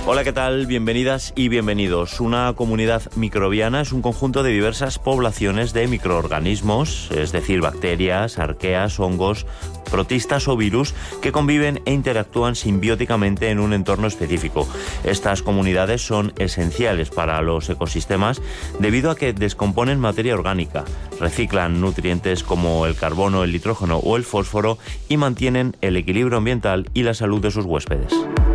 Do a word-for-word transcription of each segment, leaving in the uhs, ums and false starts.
Hola, ¿qué tal? Bienvenidas y bienvenidos. Una comunidad microbiana es un conjunto de diversas poblaciones de microorganismos, es decir, bacterias, arqueas, hongos, protistas o virus que conviven e interactúan simbióticamente en un entorno específico. Estas comunidades son esenciales para los ecosistemas debido a que descomponen materia orgánica, reciclan nutrientes como el carbono, el nitrógeno o el fósforo y mantienen el equilibrio ambiental y la salud de sus huéspedes.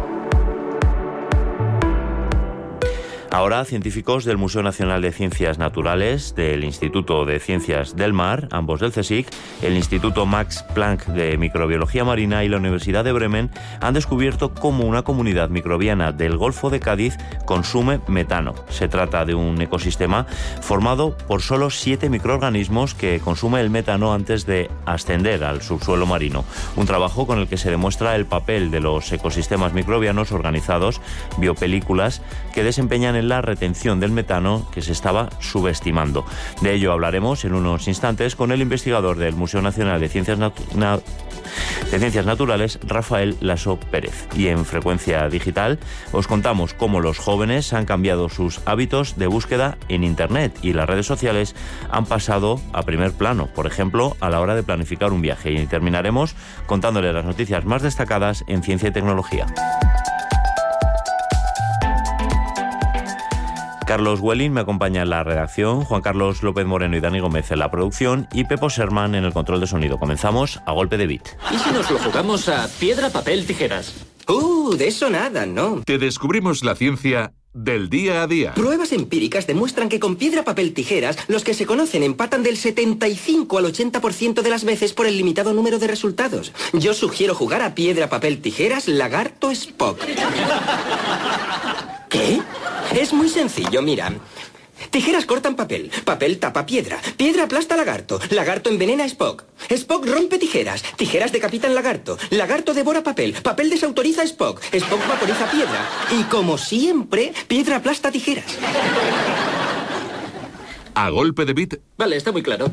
Ahora, científicos del Museo Nacional de Ciencias Naturales, del Instituto de Ciencias del Mar, ambos del CSIC, el Instituto Max Planck de Microbiología Marina y la Universidad de Bremen han descubierto cómo una comunidad microbiana del Golfo de Cádiz consume metano. Se trata de un ecosistema formado por solo siete microorganismos que consume el metano antes de ascender al subsuelo marino. Un trabajo con el que se demuestra el papel de los ecosistemas microbianos organizados, biopelículas, que desempeñan en la retención del metano que se estaba subestimando. De ello hablaremos en unos instantes con el investigador del Museo Nacional de Ciencias, Natu- Na- de Ciencias Naturales, Rafael Laso Pérez. Y en Frecuencia Digital os contamos cómo los jóvenes han cambiado sus hábitos de búsqueda en Internet y las redes sociales han pasado a primer plano, por ejemplo, a la hora de planificar un viaje. Y terminaremos contándoles las noticias más destacadas en ciencia y tecnología. Carlos Welling me acompaña en la redacción, Juan Carlos López Moreno y Dani Gómez en la producción y Pepo Sherman en el control de sonido. Comenzamos a golpe de beat. ¿Y si nos lo jugamos a piedra, papel, tijeras? Uh, de eso nada, ¿no? Te descubrimos la ciencia del día a día. Pruebas empíricas demuestran que con piedra, papel, tijeras, los que se conocen empatan del setenta y cinco al ochenta por ciento de las veces por el limitado número de resultados. Yo sugiero jugar a piedra, papel, tijeras, lagarto, Spock. ¿Qué? Es muy sencillo, mira. Tijeras cortan papel, papel tapa piedra, piedra aplasta lagarto, lagarto envenena a Spock, Spock rompe tijeras, tijeras decapitan lagarto, lagarto devora papel, papel desautoriza a Spock, Spock vaporiza piedra y, como siempre, piedra aplasta tijeras. A golpe de beat. Vale, está muy claro.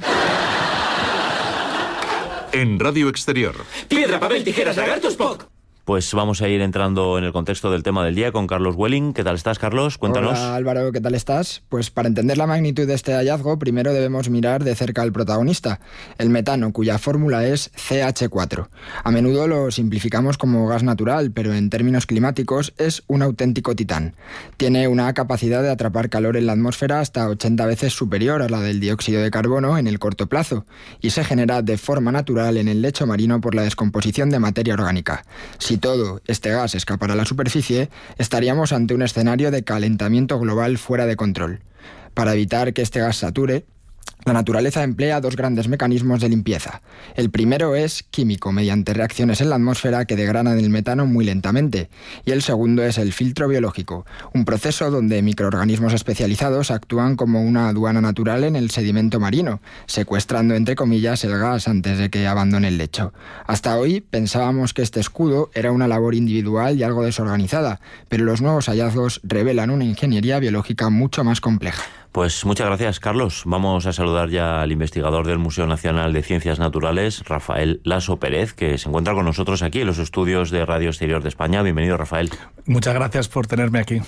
En Radio Exterior. Piedra, papel, tijeras, lagarto, Spock. Pues vamos a ir entrando en el contexto del tema del día con Carlos Welling. ¿Qué tal estás, Carlos? Cuéntanos. Hola, Álvaro, ¿qué tal estás? Pues para entender la magnitud de este hallazgo, primero debemos mirar de cerca al protagonista, el metano, cuya fórmula es C H cuatro. A menudo lo simplificamos como gas natural, pero en términos climáticos es un auténtico titán. Tiene una capacidad de atrapar calor en la atmósfera hasta ochenta veces superior a la del dióxido de carbono en el corto plazo, y se genera de forma natural en el lecho marino por la descomposición de materia orgánica. Si Si todo este gas escapara a la superficie, estaríamos ante un escenario de calentamiento global fuera de control. Para evitar que este gas sature, la naturaleza emplea dos grandes mecanismos de limpieza. El primero es químico, mediante reacciones en la atmósfera que degradan el metano muy lentamente, y el segundo es el filtro biológico, un proceso donde microorganismos especializados actúan como una aduana natural en el sedimento marino, secuestrando entre comillas el gas antes de que abandone el lecho. Hasta hoy pensábamos que este escudo era una labor individual y algo desorganizada, pero los nuevos hallazgos revelan una ingeniería biológica mucho más compleja. Pues muchas gracias, Carlos. Vamos a saludar ya al investigador del Museo Nacional de Ciencias Naturales, Rafael Laso Pérez, que se encuentra con nosotros aquí en los estudios de Radio Exterior de España. Bienvenido, Rafael. Muchas gracias por tenerme aquí.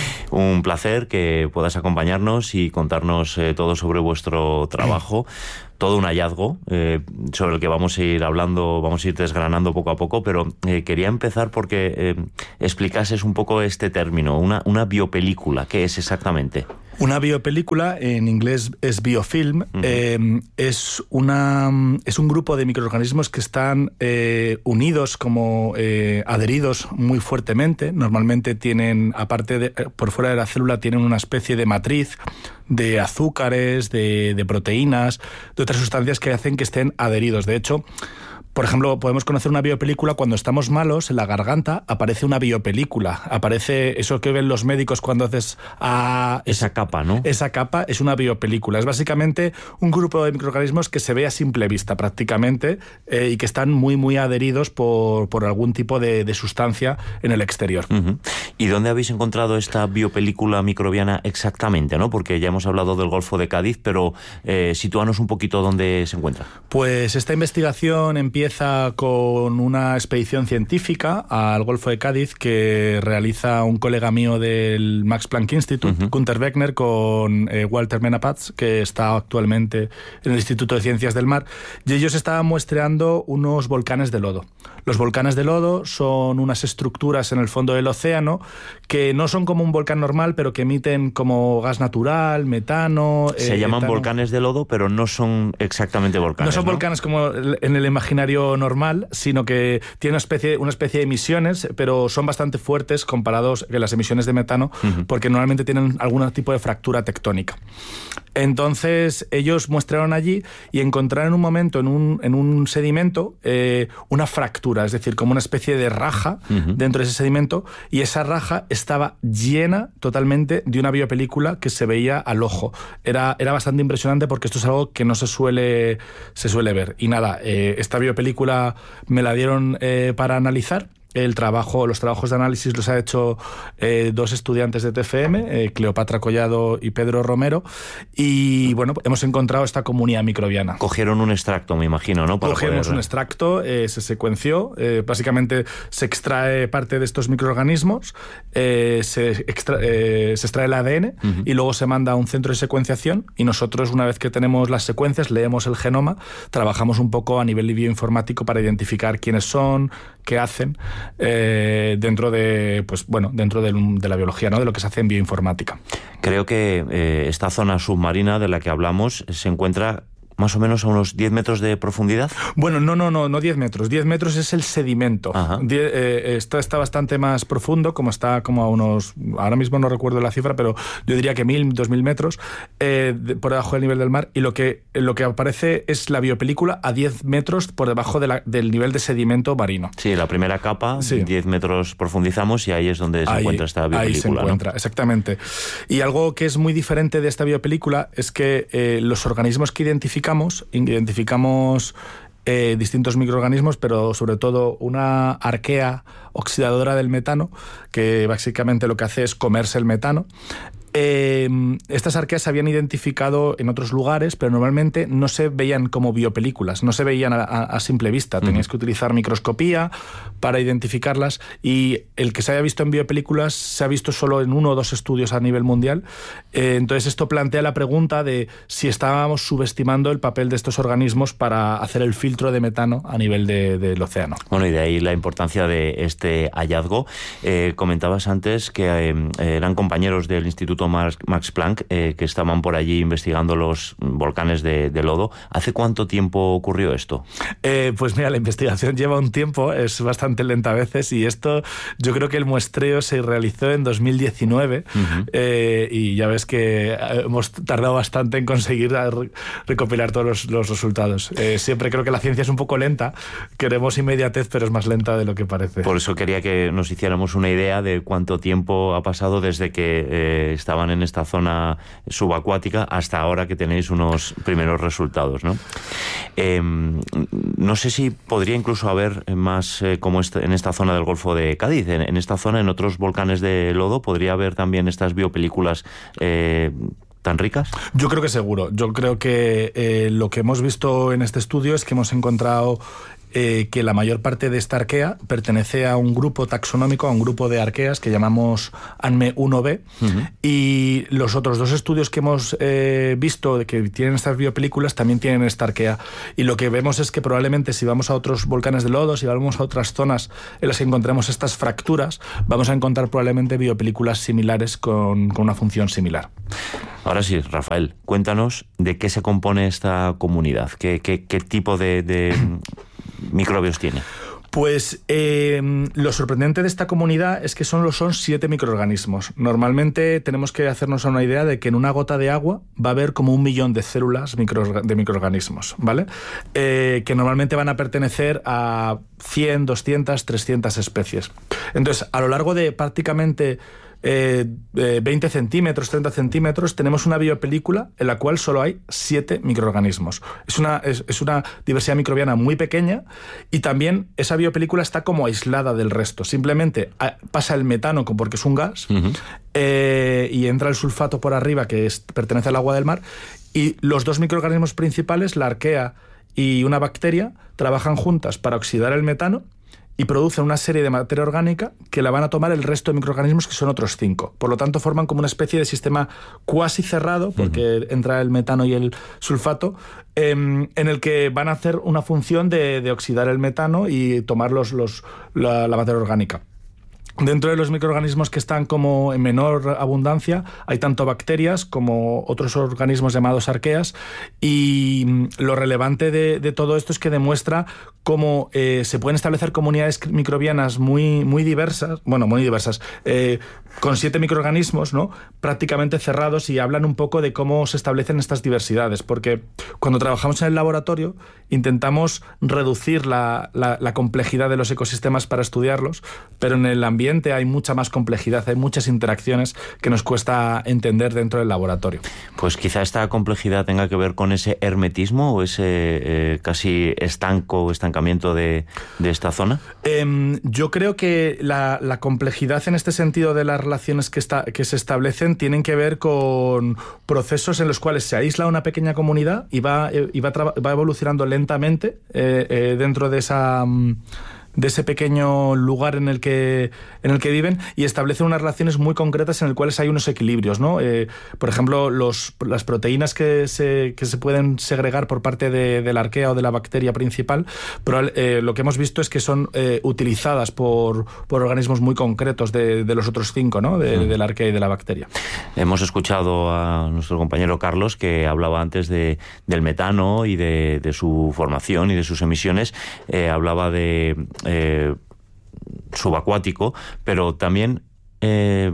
Un placer que puedas acompañarnos y contarnos eh, todo sobre vuestro trabajo. Todo un hallazgo eh, sobre el que vamos a ir hablando, vamos a ir desgranando poco a poco, pero eh, quería empezar porque eh, explicases un poco este término, una, una biopelícula. ¿Qué es exactamente? Una biopelícula, en inglés es biofilm, uh-huh. eh, es, una, es un grupo de microorganismos que están eh, unidos, como eh, adheridos muy fuertemente. Normalmente tienen, aparte de, por fuera de la célula, tienen una especie de matriz de azúcares, de, de proteínas, de otras sustancias que hacen que estén adheridos. De hecho, por ejemplo, podemos conocer una biopelícula cuando estamos malos, en la garganta aparece una biopelícula. Aparece eso que ven los médicos cuando haces... a esa capa, ¿no? Esa capa es una biopelícula. Es básicamente un grupo de microorganismos que se ve a simple vista prácticamente eh, y que están muy, muy adheridos por, por algún tipo de, de sustancia en el exterior. Uh-huh. ¿Y dónde habéis encontrado esta biopelícula microbiana exactamente, ¿no? Porque ya hemos hablado del Golfo de Cádiz, pero eh, sitúanos un poquito dónde se encuentra. Pues esta investigación empieza empieza con una expedición científica al Golfo de Cádiz que realiza un colega mío del Max Planck Institute, uh-huh. Gunther Wegener, con eh, Walter Menapatz, que está actualmente en el Instituto de Ciencias del Mar, y ellos estaban muestreando unos volcanes de lodo. Los volcanes de lodo son unas estructuras en el fondo del océano que no son como un volcán normal, pero que emiten como gas natural, metano... Se eh, llaman etano. volcanes de lodo, pero no son exactamente volcanes, No son ¿no? volcanes como en el imaginario normal, sino que tienen una especie, una especie de emisiones, pero son bastante fuertes comparados con las emisiones de metano, uh-huh. porque normalmente tienen algún tipo de fractura tectónica. Entonces ellos muestraron allí y encontraron en un momento en un, en un sedimento eh, una fractura, es decir, como una especie de raja uh-huh. dentro de ese sedimento, y esa raja estaba llena totalmente de una biopelícula que se veía al ojo. Era, era bastante impresionante porque esto es algo que no se suele, se suele ver. Y nada, eh, esta biopelícula me la dieron eh, para analizar. El trabajo, los trabajos de análisis los ha hecho eh, dos estudiantes de T F M, eh, Cleopatra Collado y Pedro Romero, y bueno, hemos encontrado esta comunidad microbiana. Cogieron un extracto, me imagino, ¿no? Para Cogemos poder... un extracto, eh, se secuenció, eh, básicamente se extrae parte de estos microorganismos, eh, se, extra, eh, se extrae el A D N uh-huh. y luego se manda a un centro de secuenciación, y nosotros, una vez que tenemos las secuencias, leemos el genoma, trabajamos un poco a nivel bioinformático para identificar quiénes son, qué hacen, Eh, dentro de pues bueno dentro de, de la biología, ¿no? De lo que se hace en bioinformática. Creo que eh, esta zona submarina de la que hablamos se encuentra más o menos a unos diez metros de profundidad. Bueno, no, no, no, no diez metros. diez metros es el sedimento. Die, eh, está, está bastante más profundo, como está como a unos, ahora mismo no recuerdo la cifra, pero yo diría que mil, dos mil metros eh, de, por debajo del nivel del mar, y lo que, lo que aparece es la biopelícula a diez metros por debajo de la, del nivel de sedimento marino. Sí, la primera capa, sí. diez metros profundizamos, y ahí es donde se ahí, encuentra esta biopelícula. Ahí se encuentra, ¿no? Exactamente. Y algo que es muy diferente de esta biopelícula es que eh, los organismos que identificamos Identificamos eh, distintos microorganismos, pero sobre todo una arquea oxidadora del metano, que básicamente lo que hace es comerse el metano. Eh, estas arqueas se habían identificado en otros lugares, pero normalmente no se veían como biopelículas, no se veían a, a, a simple vista. Tenías uh-huh. que utilizar microscopía para identificarlas, y el que se haya visto en biopelículas se ha visto solo en uno o dos estudios a nivel mundial. Eh, entonces esto plantea la pregunta de si estábamos subestimando el papel de estos organismos para hacer el filtro de metano a nivel de, del océano. Bueno, y de ahí la importancia de este hallazgo. Eh, comentabas antes que eh, eran compañeros del Instituto Max Planck, eh, que estaban por allí investigando los volcanes de, de lodo. ¿Hace cuánto tiempo ocurrió esto? Eh, pues mira, la investigación lleva un tiempo, es bastante lenta a veces, y esto, yo creo que el muestreo se realizó en dos mil diecinueve, uh-huh. eh, y ya ves que hemos tardado bastante en conseguir re- recopilar todos los, los resultados. Eh, siempre creo que la ciencia es un poco lenta, queremos inmediatez, pero es más lenta de lo que parece. Por eso quería que nos hiciéramos una idea de cuánto tiempo ha pasado desde que eh, estaban en esta zona subacuática hasta ahora que tenéis unos primeros resultados, ¿no? Eh, no sé si podría incluso haber más eh, como este, en esta zona del Golfo de Cádiz, en, en esta zona, en otros volcanes de lodo, ¿podría haber también estas biopelículas eh, tan ricas? Yo creo que seguro. Yo creo que eh, lo que hemos visto en este estudio es que hemos encontrado Eh, que la mayor parte de esta arquea pertenece a un grupo taxonómico, a un grupo de arqueas que llamamos A N M E uno B, uh-huh. y los otros dos estudios que hemos eh, visto que tienen estas biopelículas también tienen esta arquea, y lo que vemos es que probablemente si vamos a otros volcanes de lodo, si vamos a otras zonas en las que encontremos estas fracturas, vamos a encontrar probablemente biopelículas similares con, con una función similar. Ahora sí, Rafael, cuéntanos de qué se compone esta comunidad, qué, qué, qué tipo de, de microbios tiene. Pues eh, lo sorprendente de esta comunidad es que solo son siete microorganismos. Normalmente tenemos que hacernos una idea de que en una gota de agua va a haber como un millón de células micro, de microorganismos, ¿vale? Eh, que normalmente van a pertenecer a cien, doscientas, trescientas especies. Entonces, a lo largo de prácticamente Eh, eh, veinte centímetros, treinta centímetros, tenemos una biopelícula en la cual solo hay siete microorganismos. Es una, es, es una diversidad microbiana muy pequeña, y también esa biopelícula está como aislada del resto. Simplemente a, pasa el metano porque es un gas, uh-huh. eh, y entra el sulfato por arriba, que es, pertenece al agua del mar, y los dos microorganismos principales, la arquea y una bacteria trabajan juntas para oxidar el metano y producen una serie de materia orgánica que la van a tomar el resto de microorganismos, que son otros cinco. Por lo tanto, forman como una especie de sistema cuasi cerrado, porque uh-huh. entra el metano y el sulfato, eh, en el que van a hacer una función de, de oxidar el metano y tomar los, los, la, la materia orgánica. Dentro de los microorganismos que están como en menor abundancia hay tanto bacterias como otros organismos llamados arqueas, y lo relevante de, de todo esto es que demuestra cómo eh, se pueden establecer comunidades microbianas muy, muy diversas, bueno, muy diversas, eh, con siete microorganismos, ¿no?, prácticamente cerrados, y hablan un poco de cómo se establecen estas diversidades, porque cuando trabajamos en el laboratorio intentamos reducir la, la, la complejidad de los ecosistemas para estudiarlos, pero en el ambiente hay mucha más complejidad, hay muchas interacciones que nos cuesta entender dentro del laboratorio. Pues quizá esta complejidad tenga que ver con ese hermetismo o ese eh, casi estanco, estancamiento de, de esta zona. Eh, yo creo que la, la complejidad en este sentido de las relaciones que, está, que se establecen tienen que ver con procesos en los cuales se aísla una pequeña comunidad y va, y va, va evolucionando lentamente eh, eh, dentro de esa... de ese pequeño lugar en el que en el que viven, y establecen unas relaciones muy concretas en las cuales hay unos equilibrios, ¿no? Eh, por ejemplo, los, las proteínas que se, que se pueden segregar por parte de, de la arquea o de la bacteria principal, pero eh, lo que hemos visto es que son eh, utilizadas por, por organismos muy concretos de, de los otros cinco, ¿no?, de, de la arquea y de la bacteria. Hemos escuchado a nuestro compañero Carlos, que hablaba antes de, del metano y de, de su formación y de sus emisiones. Eh, hablaba de Eh, subacuático, pero también eh,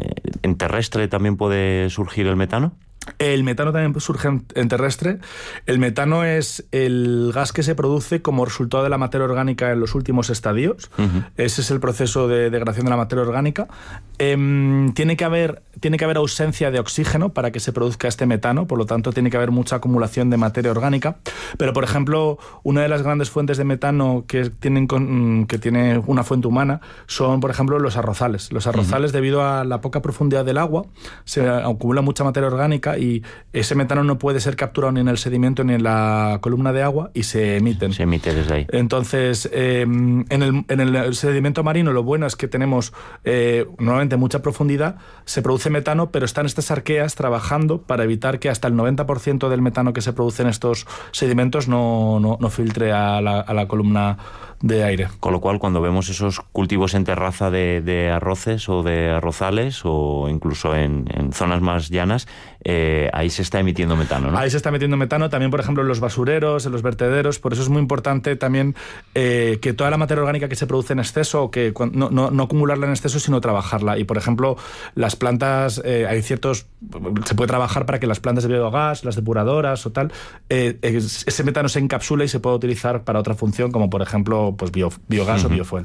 en terrestre también puede surgir el metano. El metano también surge en terrestre. El metano es el gas que se produce como resultado de la materia orgánica en los últimos estadios. Uh-huh. Ese es el proceso de degradación de la materia orgánica. Eh, tiene que haber, tiene que haber ausencia de oxígeno para que se produzca este metano, por lo tanto tiene que haber mucha acumulación de materia orgánica. Pero, por ejemplo, una de las grandes fuentes de metano que, tienen con, que tiene una fuente humana son, por ejemplo, los arrozales. Los arrozales, uh-huh. debido a la poca profundidad del agua, se acumula mucha materia orgánica y ese metano no puede ser capturado ni en el sedimento ni en la columna de agua y se emiten. Se emite desde ahí. Entonces, eh, en, el, en el sedimento marino lo bueno es que tenemos eh, normalmente mucha profundidad, se produce metano, pero están estas arqueas trabajando para evitar que hasta el noventa por ciento del metano que se produce en estos sedimentos no, no, no filtre a la, a la columna de aire. Con lo cual, cuando vemos esos cultivos en terraza de, de arroces o de arrozales, o incluso en, en zonas más llanas, eh, ahí se está emitiendo metano, ¿no? Ahí se está emitiendo metano, también, por ejemplo, en los basureros, en los vertederos. Por eso es muy importante también eh, que toda la materia orgánica que se produce en exceso, que no, no, no acumularla en exceso, sino trabajarla. Y, por ejemplo, las plantas, eh, hay ciertos... se puede trabajar para que las plantas de biogás, las depuradoras o tal, eh, ese metano se encapsula y se puede utilizar para otra función, como, por ejemplo, pues bio, biogás uh-huh. o biofuel.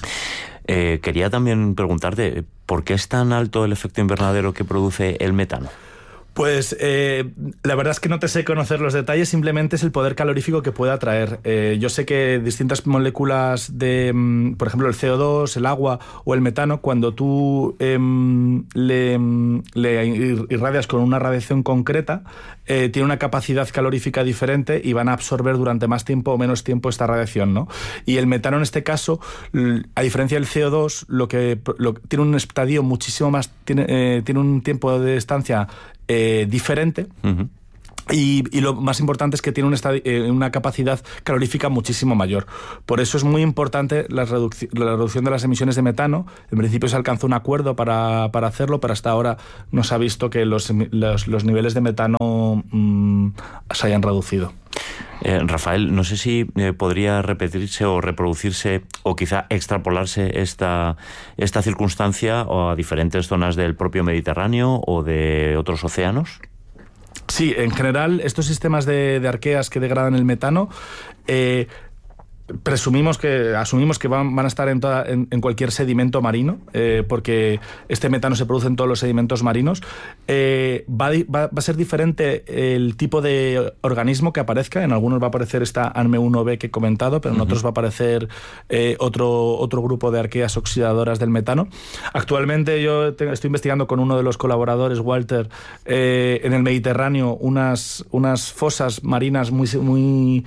Eh, quería también preguntarte, ¿por qué es tan alto el efecto invernadero que produce el metano? Pues eh, la verdad es que no te sé conocer los detalles, simplemente es el poder calorífico que puede atraer. Eh, yo sé que distintas moléculas de, por ejemplo, el C O dos, el agua o el metano, cuando tú eh, le, le irradias con una radiación concreta, eh, tiene una capacidad calorífica diferente y van a absorber durante más tiempo o menos tiempo esta radiación, ¿no? Y el metano en este caso, a diferencia del C O dos, lo que lo, tiene un estadio muchísimo más, tiene, eh, tiene un tiempo de estancia Eh, diferente. Uh-huh. Y, y lo más importante es que tiene una, estadi- eh, una capacidad calorífica muchísimo mayor. Por eso es muy importante la, reduc- la reducción de las emisiones de metano. En principio se alcanzó un acuerdo para, para hacerlo, pero hasta ahora no se ha visto que los, los, los niveles de metano mmm, se hayan reducido. Eh, Rafael, no sé si eh, podría repetirse o reproducirse o quizá extrapolarse esta, esta circunstancia a diferentes zonas del propio Mediterráneo o de otros océanos. Sí, en general estos sistemas de, de arqueas que degradan el metano eh, presumimos que, asumimos que van, van a estar en, toda, en, en cualquier sedimento marino, eh, porque este metano se produce en todos los sedimentos marinos. Eh, va, va, va a ser diferente el tipo de organismo que aparezca. En algunos va a aparecer esta A N M E uno B que he comentado, pero en uh-huh. otros va a aparecer eh, otro, otro grupo de arqueas oxidadoras del metano. Actualmente yo te, estoy investigando con uno de los colaboradores, Walter, eh, en el Mediterráneo, unas, unas fosas marinas muy, muy,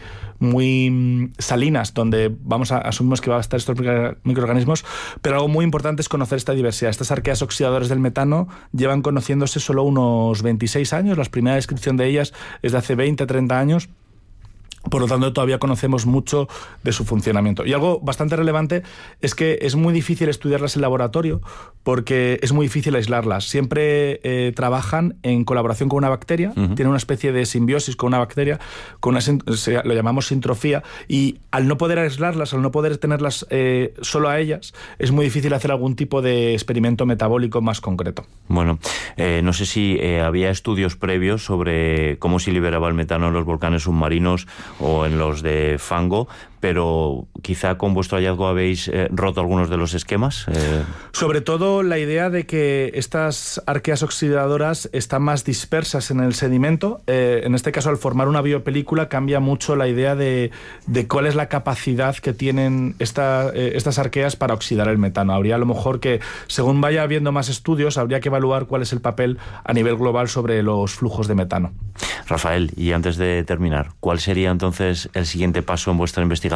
muy salinas, donde vamos a asumimos que va a estar estos microorganismos, pero algo muy importante es conocer esta diversidad. Estas arqueas oxidadoras del metano llevan conociéndose solo unos veintiséis años, la primera descripción de ellas es de hace veinte a treinta años. Por lo tanto, todavía conocemos mucho de su funcionamiento. Y algo bastante relevante es que es muy difícil estudiarlas en laboratorio porque es muy difícil aislarlas. Siempre eh, trabajan en colaboración con una bacteria, uh-huh. tienen una especie de simbiosis con una bacteria, con una, se, lo llamamos sintrofía, y al no poder aislarlas, al no poder tenerlas eh, solo a ellas, es muy difícil hacer algún tipo de experimento metabólico más concreto. Bueno, eh, no sé si eh, había estudios previos sobre cómo se liberaba el metano en los volcanes submarinos o en los de fango, pero quizá con vuestro hallazgo habéis eh, roto algunos de los esquemas. Eh... Sobre todo la idea de que estas arqueas oxidadoras están más dispersas en el sedimento. Eh, en este caso, al formar una biopelícula, cambia mucho la idea de, de cuál es la capacidad que tienen esta, eh, estas arqueas para oxidar el metano. Habría a lo mejor que, según vaya habiendo más estudios, habría que evaluar cuál es el papel a nivel global sobre los flujos de metano. Rafael, y antes de terminar, ¿cuál sería entonces el siguiente paso en vuestra investigación?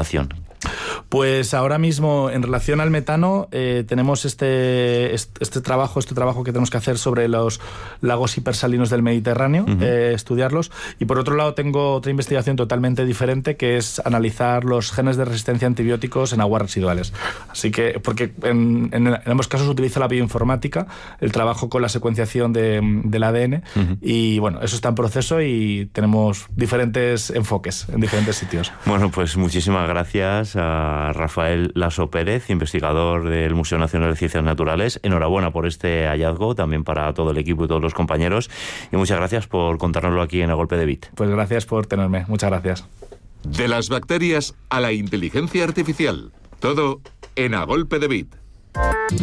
Pues ahora mismo, en relación al metano, eh, tenemos este, este, este trabajo, este trabajo que tenemos que hacer sobre los lagos hipersalinos del Mediterráneo, uh-huh. eh, estudiarlos. Y por otro lado, tengo otra investigación totalmente diferente, que es analizar los genes de resistencia a antibióticos en aguas residuales. Así que, porque en, en, en ambos casos utilizo la bioinformática, el trabajo con la secuenciación de, del A D N, uh-huh. y bueno, eso está en proceso y tenemos diferentes enfoques en diferentes sitios. Bueno, pues muchísimas gracias a Rafael Laso Pérez, investigador del Museo Nacional de Ciencias Naturales. Enhorabuena por este hallazgo, también para todo el equipo y todos los compañeros. Y muchas gracias por contárnoslo aquí en A Golpe de Bit. Pues gracias por tenerme. Muchas gracias. De las bacterias a la inteligencia artificial. Todo en A Golpe de Bit.